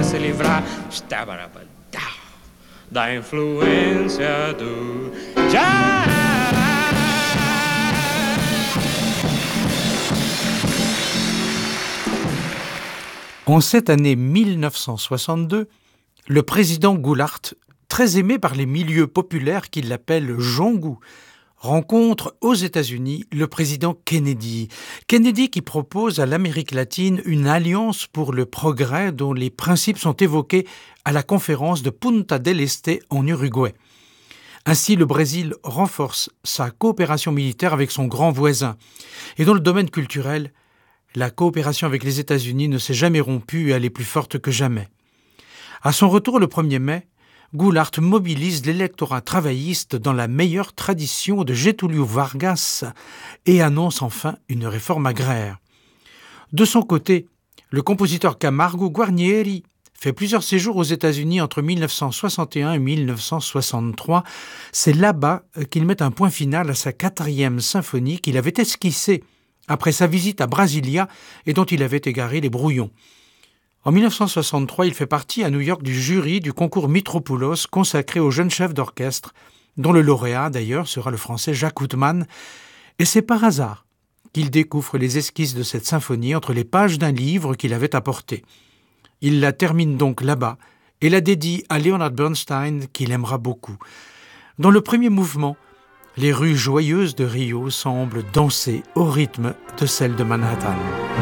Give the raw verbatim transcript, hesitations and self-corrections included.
se livrar da influência do jazz. En cette année mille neuf cent soixante-deux, le président Goulart, très aimé par les milieux populaires qui l'appellent Jean-Gou, rencontre aux États-Unis le président Kennedy. Kennedy qui propose à l'Amérique latine une alliance pour le progrès dont les principes sont évoqués à la conférence de Punta del Este en Uruguay. Ainsi, le Brésil renforce sa coopération militaire avec son grand voisin. Et dans le domaine culturel, la coopération avec les États-Unis ne s'est jamais rompue et elle est plus forte que jamais. À son retour le premier mai, Goulart mobilise l'électorat travailliste dans la meilleure tradition de Getúlio Vargas et annonce enfin une réforme agraire. De son côté, le compositeur Camargo Guarnieri fait plusieurs séjours aux États-Unis entre mille neuf cent soixante et un et mille neuf cent soixante-trois. C'est là-bas qu'il met un point final à sa quatrième symphonie qu'il avait esquissée après sa visite à Brasilia et dont il avait égaré les brouillons. En mille neuf cent soixante-trois, il fait partie à New York du jury du concours Mitropoulos consacré aux jeunes chefs d'orchestre, dont le lauréat d'ailleurs sera le français Jacques Outman, et c'est par hasard qu'il découvre les esquisses de cette symphonie entre les pages d'un livre qu'il avait apporté. Il la termine donc là-bas et la dédie à Leonard Bernstein, qu'il aimera beaucoup. Dans le premier mouvement, les rues joyeuses de Rio semblent danser au rythme de celles de Manhattan.